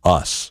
us.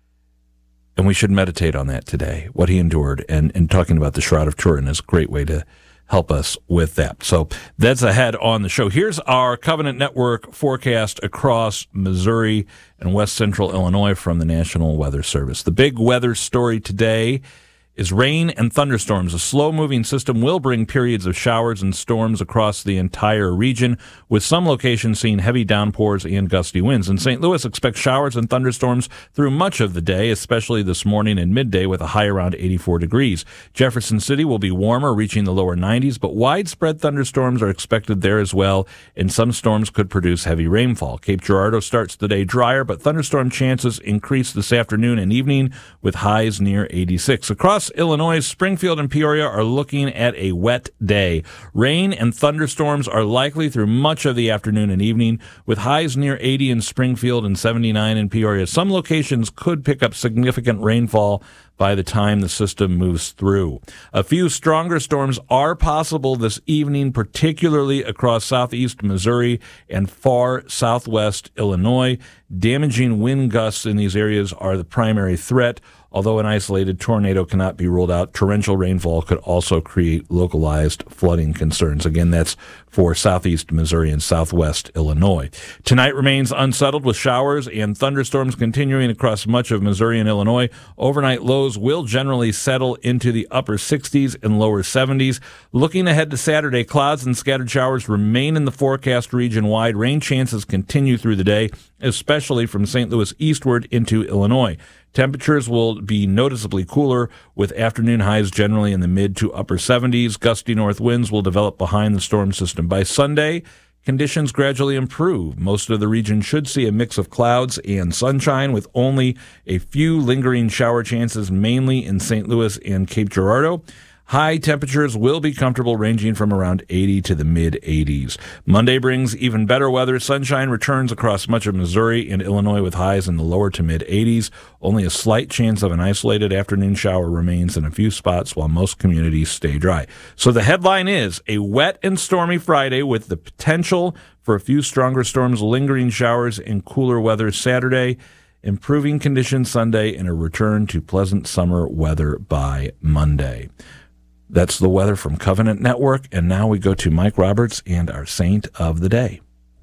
And we should meditate on that today, what he endured, and talking about the Shroud of Turin is a great way to help us with that. So that's ahead on the show. Here's our Covenant Network forecast across Missouri and west central Illinois from the National Weather Service. The big weather story today is rain and thunderstorms. A slow-moving system will bring periods of showers and storms across the entire region, with some locations seeing heavy downpours and gusty winds. In St. Louis, expect showers and thunderstorms through much of the day, especially this morning and midday, with a high around 84 degrees. Jefferson City will be warmer, reaching the lower 90s, but widespread thunderstorms are expected there as well, and some storms could produce heavy rainfall. Cape Girardeau starts the day drier, but thunderstorm chances increase this afternoon and evening, with highs near 86. Across Illinois, Springfield and Peoria are looking at a wet day. Rain and thunderstorms are likely through much of the afternoon and evening, with highs near 80 in Springfield and 79 in Peoria. Some locations could pick up significant rainfall by the time the system moves through. A few stronger storms are possible this evening, particularly across southeast Missouri and far southwest Illinois. Damaging wind gusts in these areas are the primary threat. Although an isolated tornado cannot be ruled out, torrential rainfall could also create localized flooding concerns. Again, that's for southeast Missouri and southwest Illinois. Tonight remains unsettled, with showers and thunderstorms continuing across much of Missouri and Illinois. Overnight lows will generally settle into the upper 60s and lower 70s. Looking ahead to Saturday, clouds and scattered showers remain in the forecast region-wide. Rain chances continue through the day, especially from St. Louis eastward into Illinois. Temperatures will be noticeably cooler, with afternoon highs generally in the mid to upper 70s. Gusty north winds will develop behind the storm system. By Sunday, conditions gradually improve. Most of the region should see a mix of clouds and sunshine, with only a few lingering shower chances, mainly in St. Louis and Cape Girardeau. High temperatures will be comfortable, ranging from around 80 to the mid-80s. Monday brings even better weather. Sunshine returns across much of Missouri and Illinois, with highs in the lower to mid-80s. Only a slight chance of an isolated afternoon shower remains in a few spots, while most communities stay dry. So the headline is a wet and stormy Friday, with the potential for a few stronger storms, lingering showers, and cooler weather Saturday. Improving conditions Sunday, and a return to pleasant summer weather by Monday. That's the weather from Covenant Network, and now we go to Mike Roberts and our Saint of the Day.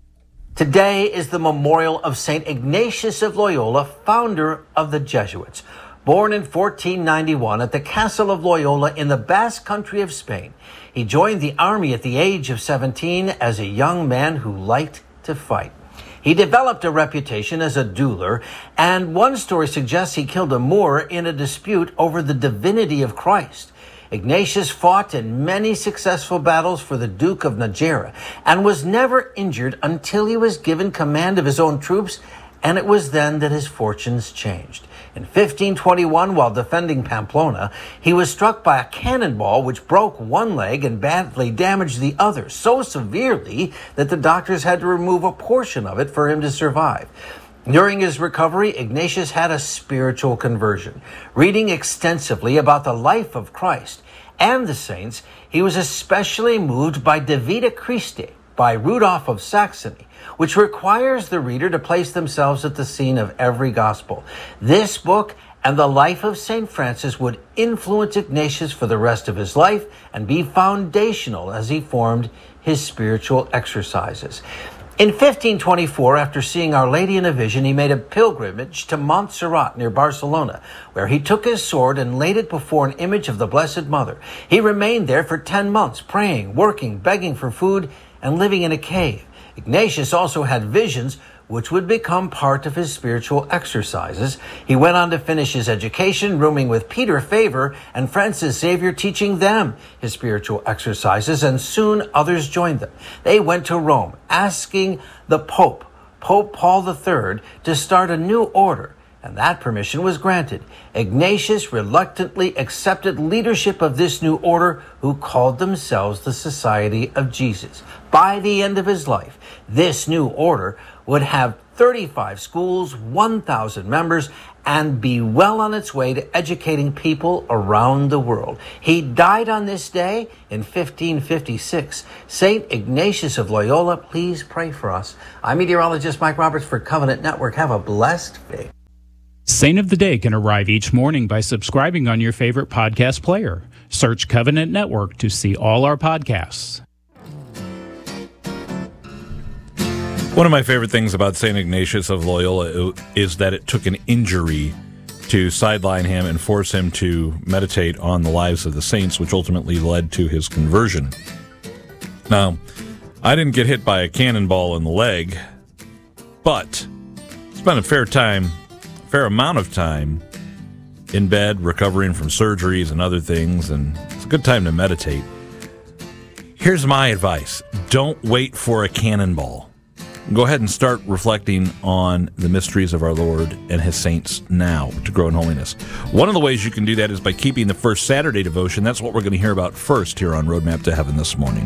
Today is the memorial of St. Ignatius of Loyola, founder of the Jesuits. Born in 1491 at the Castle of Loyola in the Basque Country of Spain, he joined the army at the age of 17 as a young man who liked to fight. He developed a reputation as a dueler, and one story suggests he killed a Moor in a dispute over the divinity of Christ. Ignatius fought in many successful battles for the Duke of Najera and was never injured until he was given command of his own troops, and it was then that his fortunes changed. In 1521, while defending Pamplona, he was struck by a cannonball which broke one leg and badly damaged the other, so severely that the doctors had to remove a portion of it for him to survive. During his recovery, Ignatius had a spiritual conversion. Reading extensively about the life of Christ and the saints, he was especially moved by De Vita Christi by Rudolph of Saxony, which requires the reader to place themselves at the scene of every gospel. This book and the life of St. Francis would influence Ignatius for the rest of his life and be foundational as he formed his spiritual exercises. In 1524, after seeing Our Lady in a vision, he made a pilgrimage to Montserrat near Barcelona, where he took his sword and laid it before an image of the Blessed Mother. He remained there for 10 months, praying, working, begging for food, and living in a cave. Ignatius also had visions which would become part of his spiritual exercises. He went on to finish his education, rooming with Peter Faber and Francis Xavier, teaching them his spiritual exercises, and soon others joined them. They went to Rome, asking the Pope Paul III, to start a new order, and that permission was granted. Ignatius reluctantly accepted leadership of this new order, who called themselves the Society of Jesus. By the end of his life, this new order would have 35 schools, 1,000 members, and be well on its way to educating people around the world. He died on this day in 1556. St. Ignatius of Loyola, please pray for us. I'm meteorologist Mike Roberts for Covenant Network. Have a blessed day. Saint of the Day can arrive each morning by subscribing on your favorite podcast player. Search Covenant Network to see all our podcasts. One of my favorite things about St. Ignatius of Loyola is that it took an injury to sideline him and force him to meditate on the lives of the saints, which ultimately led to his conversion. Now, I didn't get hit by a cannonball in the leg, but spent a fair amount of time in bed recovering from surgeries and other things, and it's a good time to meditate. Here's my advice. Don't wait for a cannonball. Go ahead and start reflecting on the mysteries of our Lord and his saints now to grow in holiness. One of the ways you can do that is by keeping the first Saturday devotion. That's what we're going to hear about first here on Roadmap to Heaven this morning.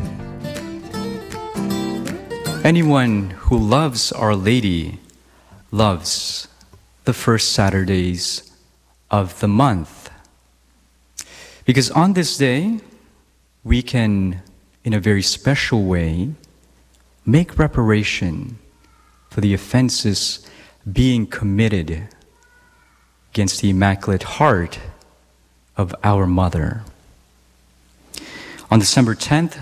Anyone who loves Our Lady loves the first Saturdays of the month. Because on this day, we can, in a very special way, make reparation for the offenses being committed against the Immaculate Heart of our Mother. On December 10th,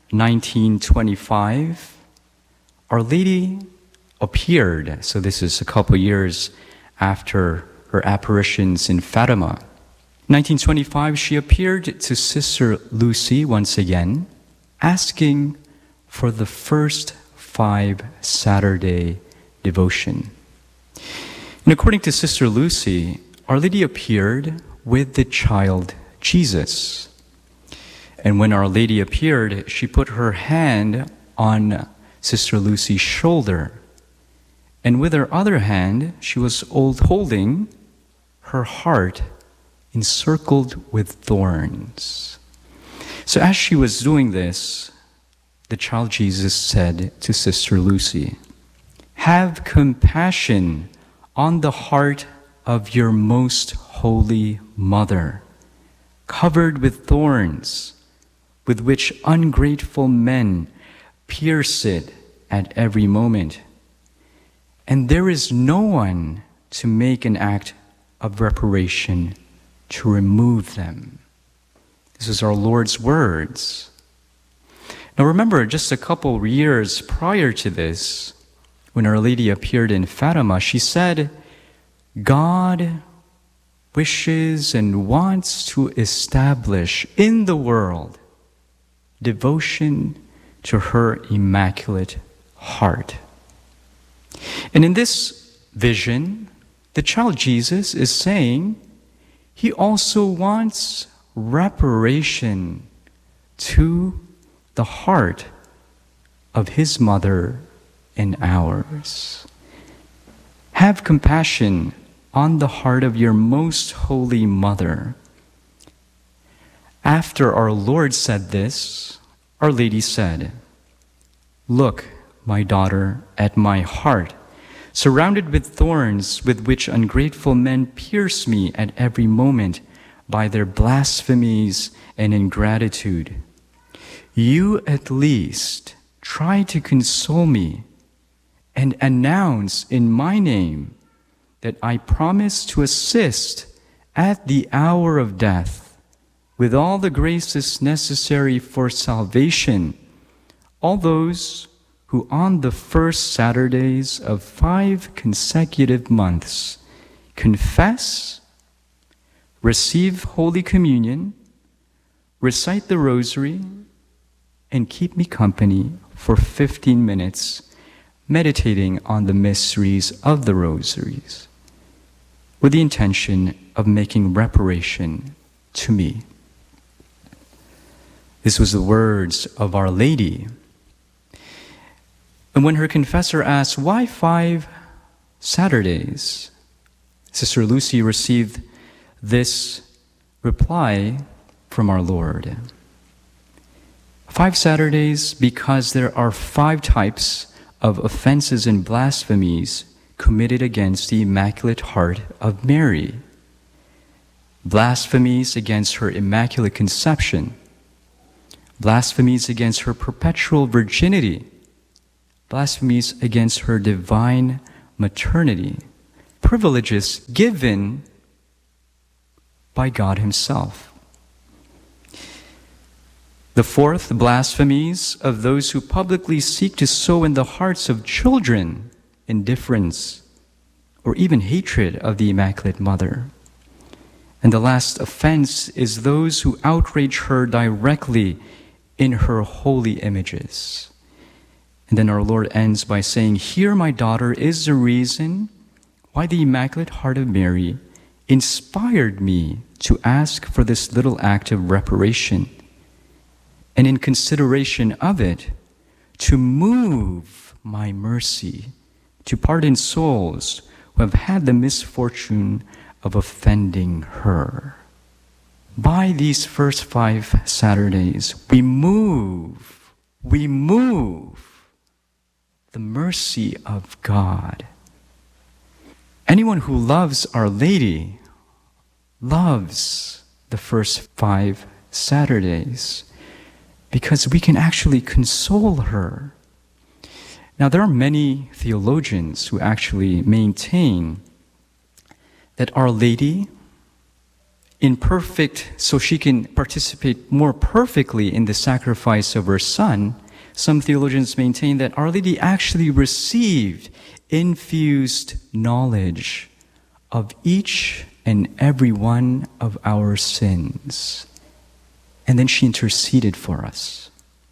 1925, Our Lady appeared, so this is a couple years after her apparitions in Fatima. In 1925, she appeared to Sister Lucy once again, asking for the first 5 Saturday devotion. And according to Sister Lucy, Our Lady appeared with the child Jesus. And when Our Lady appeared, she put her hand on Sister Lucy's shoulder. And with her other hand, she was holding her heart encircled with thorns. So as she was doing this, the child Jesus said to Sister Lucy, "Have compassion on the heart of your most holy mother, covered with thorns, with which ungrateful men pierce it at every moment. And there is no one to make an act of reparation to remove them." This is our Lord's words. Now remember, just a couple years prior to this, when Our Lady appeared in Fatima, she said, God wishes and wants to establish in the world devotion to her Immaculate Heart. And in this vision, the child Jesus is saying he also wants reparation to the heart of his mother and ours. Have compassion on the heart of your most holy mother. After our Lord said this, Our Lady said, "Look, my daughter, at my heart, surrounded with thorns with which ungrateful men pierce me at every moment by their blasphemies and ingratitude. You at least try to console me and announce in my name that I promise to assist at the hour of death with all the graces necessary for salvation all those who on the first Saturdays of 5 consecutive months confess, receive Holy Communion, recite the Rosary, and keep me company for 15 minutes meditating on the mysteries of the Rosaries with the intention of making reparation to me." This was the words of Our Lady. And when her confessor asked, "Why 5 Saturdays?" Sister Lucy received this reply from our Lord. 5 Saturdays because there are 5 types of offenses and blasphemies committed against the Immaculate Heart of Mary. Blasphemies against her Immaculate Conception, blasphemies against her perpetual virginity, blasphemies against her divine maternity, privileges given by God Himself. The fourth, blasphemies of those who publicly seek to sow in the hearts of children indifference or even hatred of the Immaculate Mother. And the last offense is those who outrage her directly in her holy images. And then our Lord ends by saying, "Here, my daughter, is the reason why the Immaculate Heart of Mary inspired me to ask for this little act of reparation, and in consideration of it, to move my mercy to pardon souls who have had the misfortune of offending her." By these first 5 Saturdays, we move the mercy of God. Anyone who loves Our Lady loves the first 5 Saturdays because we can actually console her. Now, there are many theologians who actually maintain that Our Lady, so she can participate more perfectly in the sacrifice of her Son, some theologians maintain that Our Lady actually received infused knowledge of each and every one of our sins, and then she interceded for us.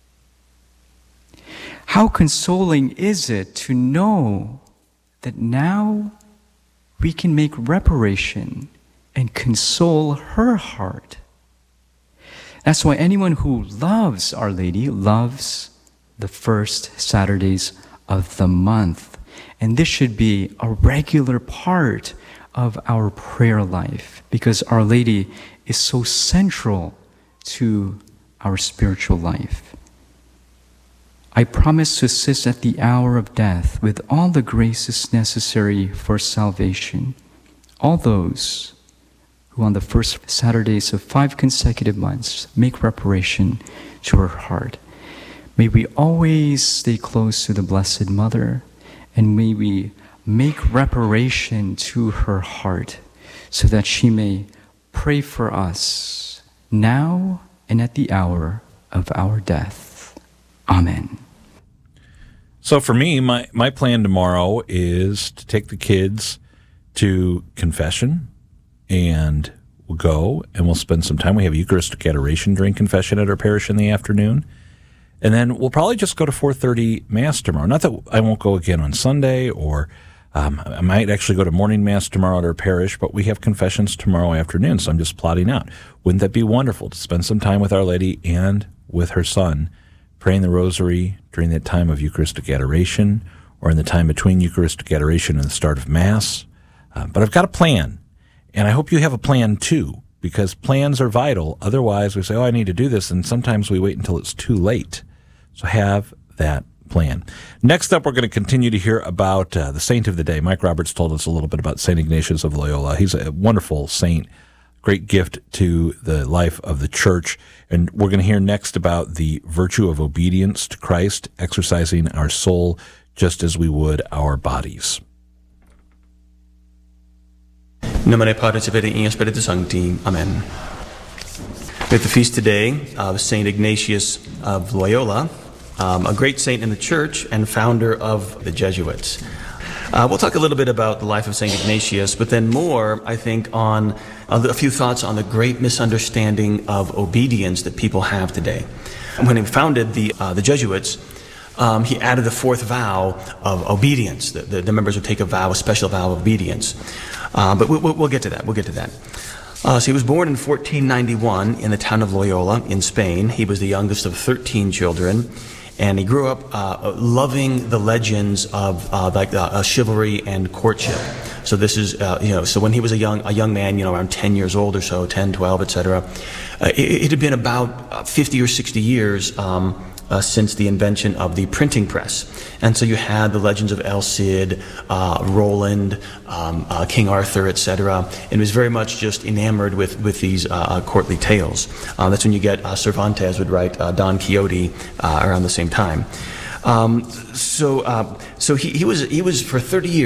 How consoling is it to know that now we can make reparation and console her heart. That's why anyone who loves Our Lady loves the first Saturdays of the month. And this should be a regular part of our prayer life because Our Lady is so central to our spiritual life. I promise to assist at the hour of death with all the graces necessary for salvation, all those who on the first Saturdays of 5 consecutive months make reparation to her heart. May we always stay close to the Blessed Mother, and may we make reparation to her heart so that she may pray for us now and at the hour of our death. Amen. So for me, my plan tomorrow is to take the kids to confession, and we'll go and we'll spend some time. We have Eucharistic adoration during confession at our parish in the afternoon. And then we'll probably just go to 4:30 Mass tomorrow. Not that I won't go again on Sunday, or I might actually go to morning Mass tomorrow at our parish, but we have confessions tomorrow afternoon, so I'm just plotting out. Wouldn't that be wonderful to spend some time with Our Lady and with her Son, praying the Rosary during that time of Eucharistic adoration, or in the time between Eucharistic adoration and the start of Mass? But I've got a plan, and I hope you have a plan too, because plans are vital. Otherwise, we say, I need to do this, and sometimes we wait until it's too late. So have that plan. Next up, we're going to continue to hear about the saint of the day. Mike Roberts told us a little bit about St. Ignatius of Loyola. He's a wonderful saint, great gift to the life of the Church. And we're going to hear next about the virtue of obedience to Christ, exercising our soul just as we would our bodies. Nomine Patris et Filii et Spiritus Sancti. Amen. We have the feast today of St. Ignatius of Loyola, a great saint in the Church and founder of the Jesuits. We'll talk a little bit about the life of St. Ignatius, but then more, I think, on a few thoughts on the great misunderstanding of obedience that people have today. When he founded the Jesuits, he added the 4th vow of obedience. The members would take a vow, a special vow of obedience. But we'll get to that. We'll get to that. So he was born in 1491 in the town of Loyola in Spain. He was the youngest of 13 children, and he grew up loving the legends of chivalry and courtship. So this is, so when he was a young man, around 10 years old or so, 10, 12, etc., it had been about 50 or 60 years since the invention of the printing press. And so you had the legends of El Cid, Roland, King Arthur, etc. And was very much just enamored with these courtly tales. That's when you get Cervantes would write Don Quixote around the same time. So he was for 30 years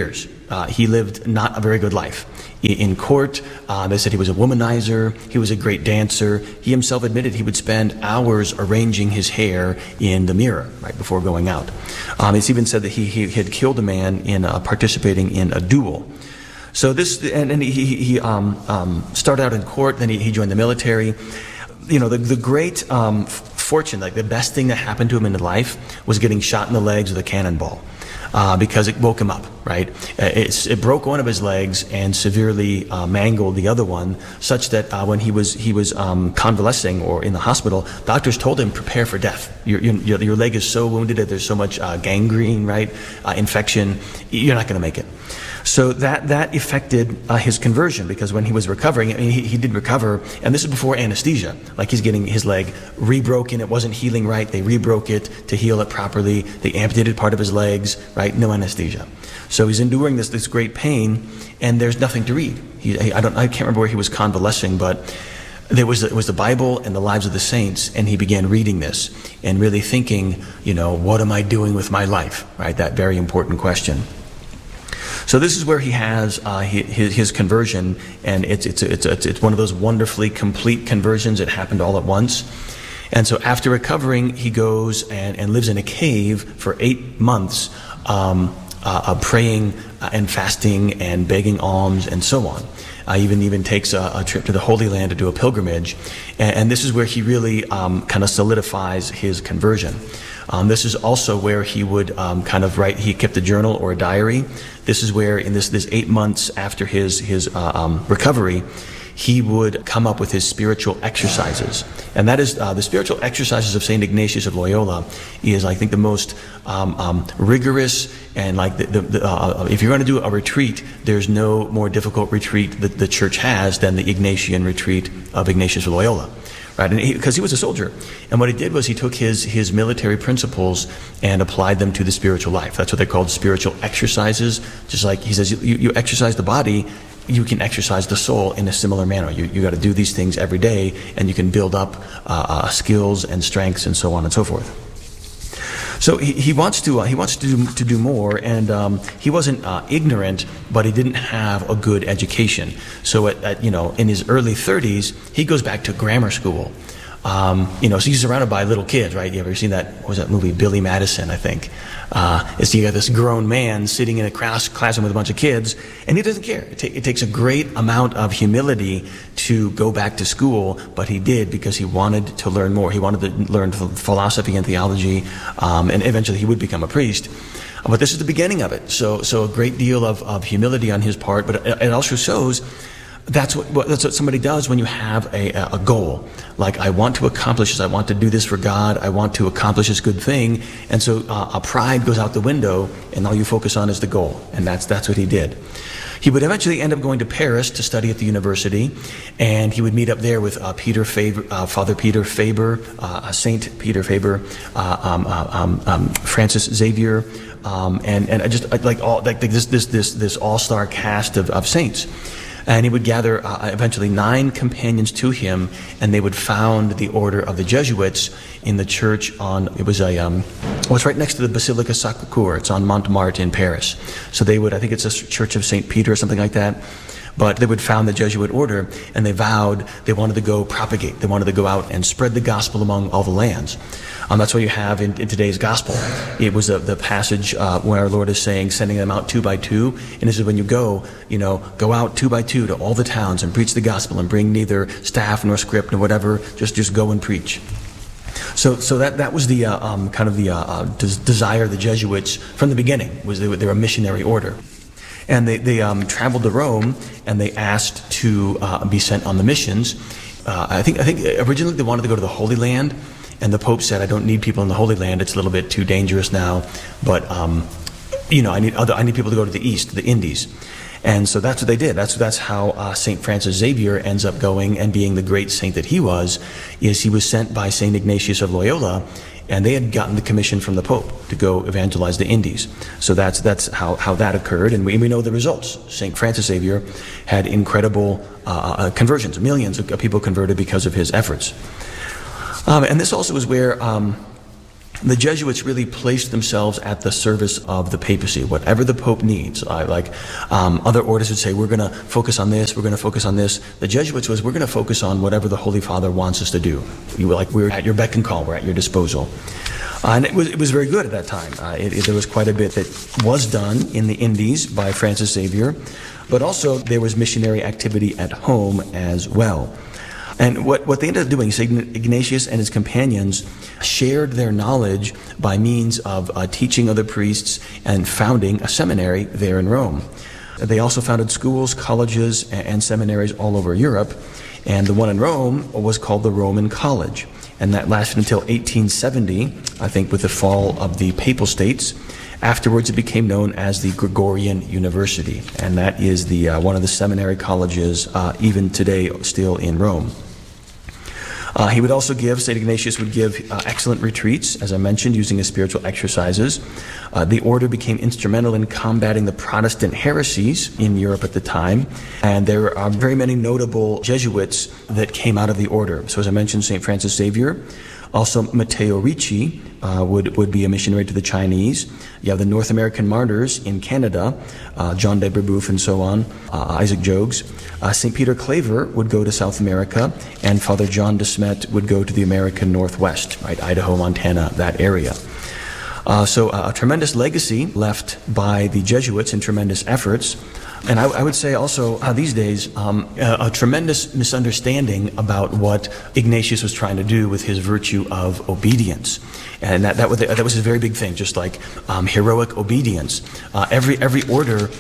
he lived not a very good life. In court, they said he was a womanizer, he was a great dancer. He himself admitted he would spend hours arranging his hair in the mirror right before going out. It's even said that he had killed a man in participating in a duel. So this, and he started out in court, then he joined the military. You know, the great fortune, like the best thing that happened to him in life was getting shot in the legs with a cannonball. Because it woke him up, right? It broke one of his legs and severely mangled the other one, such that when he was convalescing or in the hospital, doctors told him, prepare for death. Your leg is so wounded that there's so much gangrene, right? Infection, you're not going to make it. So that affected his conversion, because when he was recovering, I mean, he did recover, and this is before anesthesia. Like, he's getting his leg rebroken, it wasn't healing right, they rebroke it to heal it properly, they amputated part of his legs, right? No anesthesia. So he's enduring this great pain, and there's nothing to read. I can't remember where he was convalescing, but there was the Bible and the lives of the saints, and he began reading this and really thinking, you know, what am I doing with my life, right? That very important question. So this is where he has his conversion, and it's one of those wonderfully complete conversions. It happened all at once. And so after recovering, he goes and lives in a cave for 8 months, praying and fasting and begging alms and so on. Even takes a trip to the Holy Land to do a pilgrimage. And this is where he really kind of solidifies his conversion. This is also where he would kind of write, he kept a journal or a diary. This is where in this 8 months after his recovery, he would come up with his spiritual exercises. And that is, the spiritual exercises of St. Ignatius of Loyola is, I think, the most rigorous, and like if you're going to do a retreat, there's no more difficult retreat that the church has than the Ignatian retreat of Ignatius of Loyola. Right, because he was a soldier, and what he did was he took his military principles and applied them to the spiritual life. That's what they called spiritual exercises. Just like he says, you exercise the body, you can exercise the soul in a similar manner. You got to do these things every day, and you can build up skills and strengths and so on and so forth. So he wants to do more, and he wasn't ignorant, but he didn't have a good education. So in his early 30s, he goes back to grammar school. So he's surrounded by little kids, right? You ever seen that? What was that movie, Billy Madison? I think. You got this grown man sitting in a classroom with a bunch of kids, and he doesn't care. It takes a great amount of humility to go back to school, but he did because he wanted to learn more. He wanted to learn philosophy and theology, and eventually he would become a priest. But this is the beginning of it. So a great deal of humility on his part, but it also shows that's what somebody does when you have a goal. Like, I want to accomplish this, I want to do this for God, I want to accomplish this good thing, and so pride goes out the window, and all you focus on is the goal, and that's what he did. He would eventually end up going to Paris to study at the university, and he would meet up there with Father Peter Faber, Saint Peter Faber, Francis Xavier, and just like this all-star cast of saints. And he would gather eventually 9 companions to him, and they would found the order of the Jesuits in the church it's right next to the Basilica Sacré-Cœur. It's on Montmartre in Paris. So they would, I think it's a church of St. Peter or something like that. But they would found the Jesuit order, and they vowed they wanted to go propagate. They wanted to go out and spread the gospel among all the lands. That's what you have in today's gospel. It was the passage where our Lord is saying, sending them out 2 by 2. And this is when you go out 2 by 2 to all the towns and preach the gospel and bring neither staff nor script nor whatever. Just go and preach. So that was the desire of the Jesuits from the beginning. Was they were a missionary order. And they traveled to Rome, and they asked to be sent on the missions. I think originally they wanted to go to the Holy Land, and the Pope said, "I don't need people in the Holy Land; it's a little bit too dangerous now. But I need people to go to the East, the Indies." And so that's what they did. That's how Saint Francis Xavier ends up going and being the great saint that he was. Is he was sent by Saint Ignatius of Loyola. And they had gotten the commission from the Pope to go evangelize the Indies. So that's how that occurred, and we know the results. St. Francis Xavier had incredible conversions. Millions of people converted because of his efforts. And this also is where the Jesuits really placed themselves at the service of the papacy, whatever the Pope needs. Other orders would say, we're going to focus on this, we're going to focus on this. The Jesuits was, we're going to focus on whatever the Holy Father wants us to do. We're at your beck and call, we're at your disposal. And it was very good at that time. There was quite a bit that was done in the Indies by Francis Xavier, but also there was missionary activity at home as well. And what they ended up doing, St. Ignatius and his companions shared their knowledge by means of teaching other priests and founding a seminary there in Rome. They also founded schools, colleges, and seminaries all over Europe. And the one in Rome was called the Roman College. And that lasted until 1870, I think, with the fall of the Papal States. Afterwards, it became known as the Gregorian University. And that is the one of the seminary colleges even today still in Rome. He would also give, St. Ignatius would give excellent retreats, as I mentioned, using his spiritual exercises. The order became instrumental in combating the Protestant heresies in Europe at the time, and there are very many notable Jesuits that came out of the order. So as I mentioned, St. Francis Xavier, also Matteo Ricci would be a missionary to the Chinese. You have the North American martyrs in Canada, John de Brebeuf and so on, Isaac Jogues. St. Peter Claver would go to South America, and Father John de Smet would go to the American Northwest, right, Idaho, Montana, that area. So a tremendous legacy left by the Jesuits and tremendous efforts. And I would say also these days a tremendous misunderstanding about what Ignatius was trying to do with his virtue of obedience. And that was a very big thing, just like heroic obedience. Every order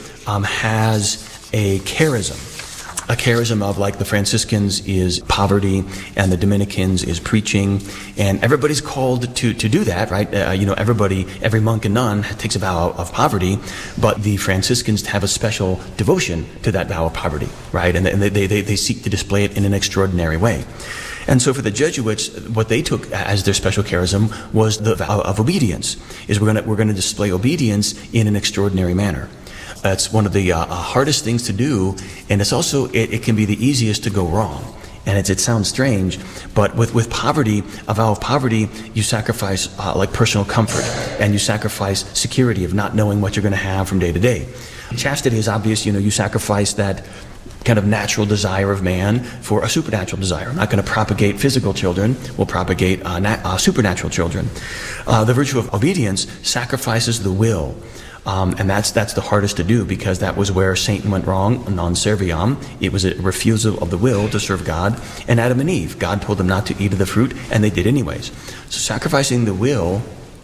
has a charism. A charism of, like, the Franciscans is poverty, and the Dominicans is preaching, and everybody's called to do that, right? Every monk and nun takes a vow of poverty, but the Franciscans have a special devotion to that vow of poverty, right? And they seek to display it in an extraordinary way. And so for the Jesuits, what they took as their special charism was the vow of obedience. Is we're going to display obedience in an extraordinary manner. It's one of the hardest things to do, and it's also it can be the easiest to go wrong. And it sounds strange, but with poverty, a vow of poverty, you sacrifice like personal comfort, and you sacrifice security of not knowing what you're going to have from day to day. Chastity is obvious. You sacrifice that kind of natural desire of man for a supernatural desire. I'm not going to propagate physical children, we'll propagate supernatural children. The virtue of obedience sacrifices the will. And that's the hardest to do, because that was where Satan went wrong, non serviam. It was a refusal of the will to serve God. And Adam and Eve, God told them not to eat of the fruit, and they did anyways. So sacrificing the will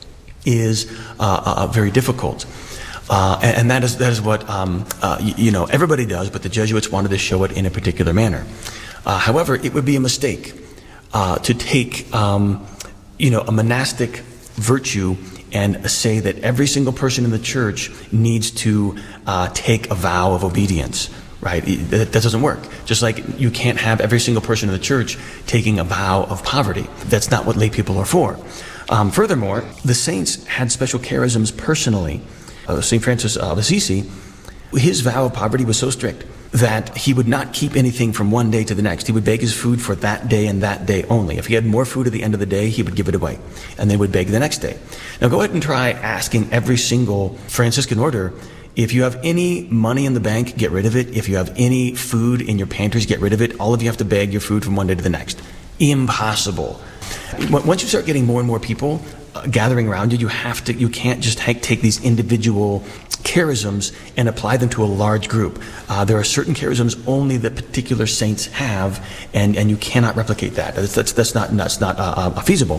is very difficult. And that is what everybody does, but the Jesuits wanted to show it in a particular manner. However, it would be a mistake to take a monastic virtue and say that every single person in the church needs to take a vow of obedience, right? That doesn't work. Just like you can't have every single person in the church taking a vow of poverty. That's not what lay people are for. Furthermore, the saints had special charisms personally. St. Francis of Assisi, his vow of poverty was so strict that he would not keep anything from one day to the next. He would beg his food for that day and that day only. If he had more food at the end of the day, he would give it away, and then would beg the next day. Now go ahead and try asking every single Franciscan order, if you have any money in the bank, get rid of it. If you have any food in your pantries, get rid of it. All of you have to beg your food from one day to the next. Impossible. Once you start getting more and more people gathering around you, you can't just take these individual charisms and apply them to a large group. There are certain charisms only that particular saints have, and you cannot replicate that. That's not feasible.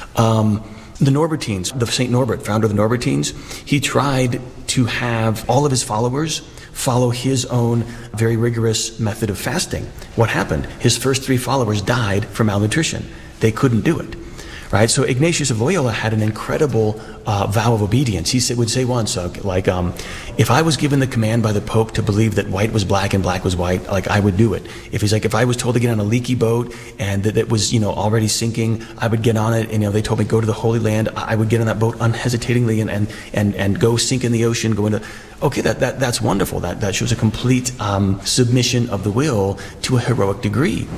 The Norbertines, the St. Norbert, founder of the Norbertines, he tried to have all of his followers follow his own very rigorous method of fasting. What happened? His first 3 followers died from malnutrition. They couldn't do it. Right, so Ignatius of Loyola had an incredible vow of obedience. He would say once, if I was given the command by the Pope to believe that white was black and black was white, I would do it. If I was told to get on a leaky boat and that it was, already sinking, I would get on it. And they told me go to the Holy Land, I would get on that boat unhesitatingly and go sink in the ocean, go into. Okay, that's wonderful. That shows a complete submission of the will to a heroic degree.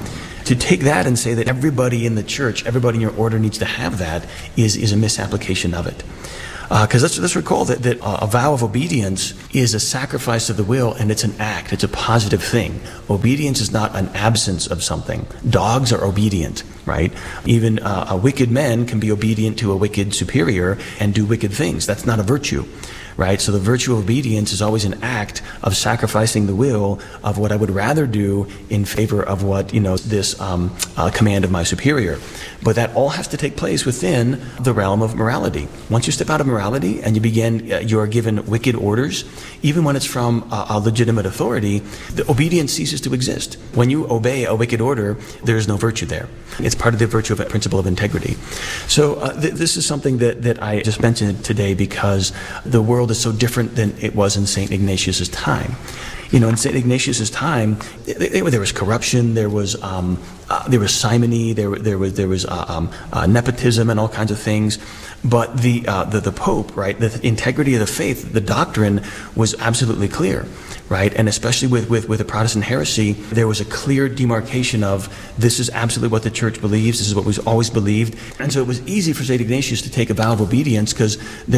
To take that and say that everybody in the church, everybody in your order needs to have that is a misapplication of it. Because let's recall that a vow of obedience is a sacrifice of the will, and it's an act. It's a positive thing. Obedience is not an absence of something. Dogs are obedient, right? Even a wicked man can be obedient to a wicked superior and do wicked things. That's not a virtue. Right? So the virtue of obedience is always an act of sacrificing the will of what I would rather do in favor of what, this command of my superior. But that all has to take place within the realm of morality. Once you step out of morality and you are given wicked orders, even when it's from a legitimate authority, the obedience ceases to exist. When you obey a wicked order, there is no virtue there. It's part of the virtue of a principle of integrity. So this is something that I just mentioned today because the world is so different than it was in St. Ignatius's time. In St. Ignatius's time, there was corruption, there was simony, there was nepotism and all kinds of things. But the Pope, right, the integrity of the faith, the doctrine was absolutely clear, right? And especially with the Protestant heresy, there was a clear demarcation of this is absolutely what the church believes, this is what we've always believed. And so it was easy for St. Ignatius to take a vow of obedience because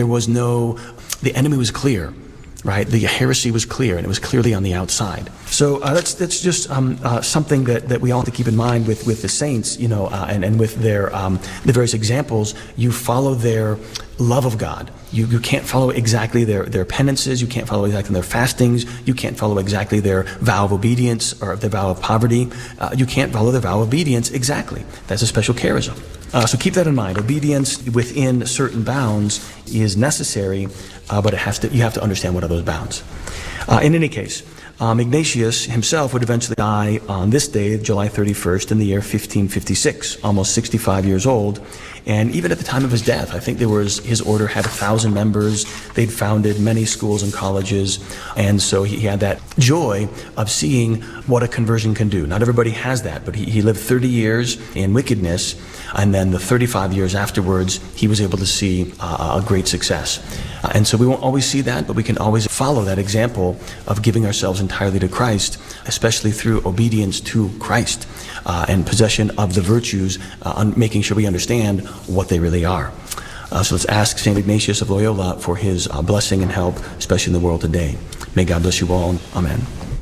the enemy was clear. Right, the heresy was clear, and it was clearly on the outside. So that's just something that we all have to keep in mind with the saints, and with their the various examples. You follow their love of God. You can't follow exactly their penances. You can't follow exactly their fastings. You can't follow exactly their vow of obedience or their vow of poverty. You can't follow their vow of obedience exactly. That's a special charism. So keep that in mind. Obedience within certain bounds is necessary, but you have to understand what are those bounds. In any case, Ignatius himself would eventually die on this day, July 31st, in the year 1556, almost 65 years old. And even at the time of his death, I think his order had 1,000 members. They'd founded many schools and colleges. And so he had that joy of seeing what a conversion can do. Not everybody has that, but he lived 30 years in wickedness. And then the 35 years afterwards, he was able to see a great success. And so we won't always see that, but we can always follow that example of giving ourselves entirely to Christ, especially through obedience to Christ and possession of the virtues, making sure we understand what they really are. So let's ask St. Ignatius of Loyola for his blessing and help, especially in the world today. May God bless you all. Amen.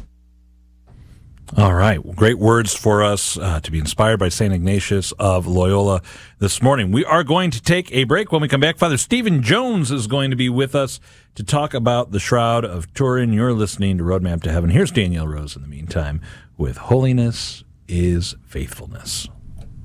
All right. Well, great words for us to be inspired by St. Ignatius of Loyola this morning. We are going to take a break. When we come back, Father Stephen Jones is going to be with us to talk about the Shroud of Turin. You're listening to Roadmap to Heaven. Here's Danielle Rose in the meantime with Holiness is Faithfulness.